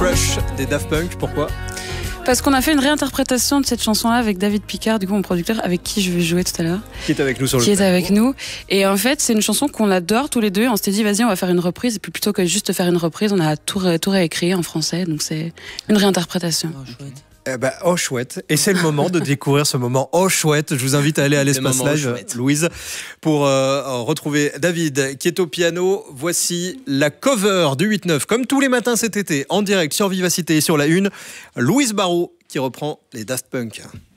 Crush des Daft Punk. Pourquoi ? Parce qu'on a fait une réinterprétation de cette chanson-là avec David Picard, du coup mon producteur, avec qui je vais jouer tout à l'heure. Qui est avec nous sur le Qui est plateau. avec nous. Et en fait, c'est une chanson qu'on adore tous les deux. On s'était dit, vas-y, on va faire une reprise. Et puis plutôt que juste faire une reprise, on a tout réécrit en français. Donc c'est une réinterprétation. Oh, chouette. Oh chouette. Et c'est le moment de découvrir ce moment oh chouette. Je vous invite à aller à l'espace live, Louise, pour retrouver David qui est au piano. Voici la cover du 8-9, comme tous les matins cet été, en direct sur Vivacité et sur la Une. Louise Barrault qui reprend les Daft Punk.